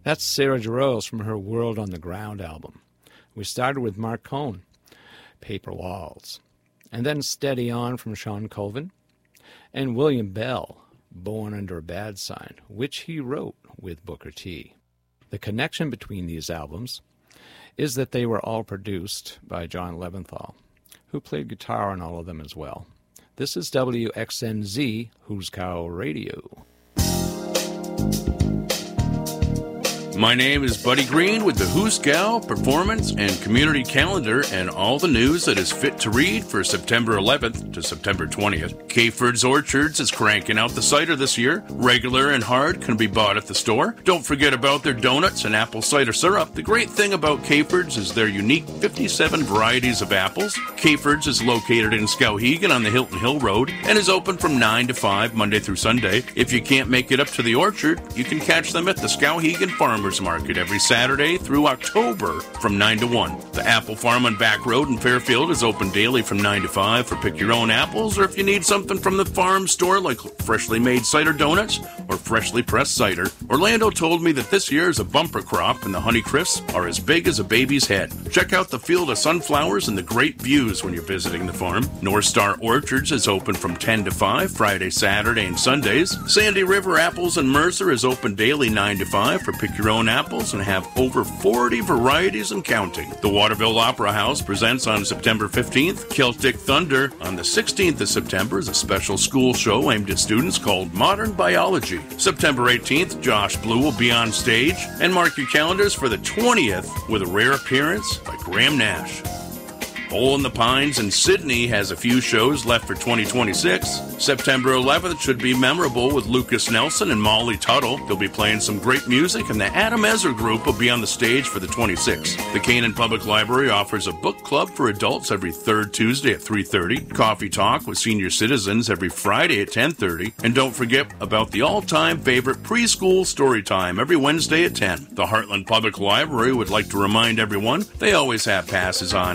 That's Sarah Jarosz from her World on the Ground album. We started with Mark Cohn, Paper Walls, and then Steady On from Sean Colvin, and William Bell, Born Under a Bad Sign, which he wrote with Booker T. The connection between these albums is that they were all produced by John Leventhal, who played guitar on all of them as well. This is WXNZ Who's Cow Radio. My name is Buddy Green with the Hooskow Performance and Community Calendar and all the news that is fit to read for September 11th to September 20th. Caford's Orchards is cranking out the cider this year. Regular and hard can be bought at the store. Don't forget about their donuts and apple cider syrup. The great thing about Caford's is their unique 57 varieties of apples. Caford's is located in Skowhegan on the Hilton Hill Road and is open from 9 to 5 Monday through Sunday. If you can't make it up to the orchard, you can catch them at the Skowhegan Farmers Market every Saturday through October from 9 to 1. The Apple Farm on Back Road in Fairfield is open daily from 9 to 5 for pick your own apples, or if you need something from the farm store like freshly made cider donuts or freshly pressed cider. Orlando told me that this year is a bumper crop and the Honeycrisps are as big as a baby's head. Check out the field of sunflowers and the great views when you're visiting the farm. North Star Orchards is open from 10 to 5 Friday, Saturday, and Sundays. Sandy River Apples in Mercer is open daily 9 to 5 for pick your own apples and have over 40 varieties and counting. The Waterville Opera House presents on September 15th. Celtic Thunder on the 16th of September is a special school show aimed at students called Modern Biology. September 18th, Josh Blue will be on stage, and mark your calendars for the 20th with a rare appearance by Graham Nash. Hole in the Pines in Sydney has a few shows left for 2026. September 11th should be memorable with Lucas Nelson and Molly Tuttle. They'll be playing some great music, and the Adam Ezra Group will be on the stage for the 26th. The Canaan Public Library offers a book club for adults every third Tuesday at 3:30. Coffee Talk with senior citizens every Friday at 10:30. And don't forget about the all-time favorite preschool story time every Wednesday at 10. The Heartland Public Library would like to remind everyone they always have passes on